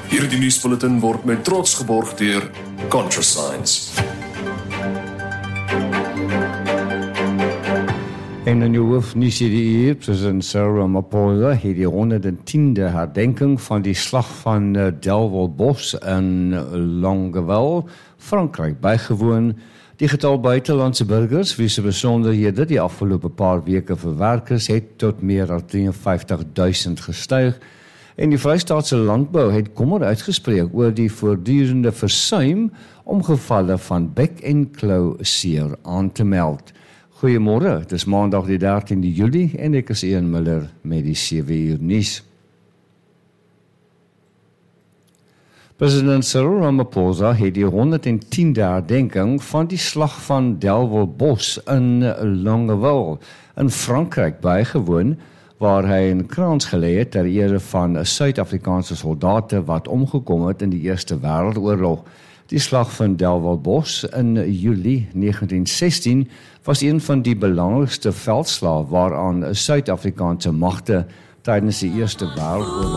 Hierdie nuusbulletin word met trots geborg deur ContraScience. En in jou hoofnuus hierdie uur, president Cyril Ramaphosa het die 110de herdenking van die slag van Delvaux in Longueuil, Frankryk bygewoon. Die getal buitelandse burgers wie se besonderhede die afgelope paar weke verwerk is, het tot meer as 53.000 gestyg. En die Vrystaatse landbou het kommer uitgespreek oor die voortdurende versuim om gevalle van bek- en klauseer aan te meld. Goeiemôre, dit is Maandag die 13de Julie en ek is Ian Miller met die 7 uur nuus. President Cyril Ramaphosa het die 110de herdenking van die slag van Delvaux in Longueuil in Frankryk bygewoon, waar hy 'n krans gelê het ter ere van Suid-Afrikaanse soldate wat omgekom het in die Eerste Wêreldoorlog. Die slag van Delvaux in Julie 1916 was een van die belangrikste veldslae waaraan Suid-Afrikaanse magte tydens die Eerste Wêreldoorlog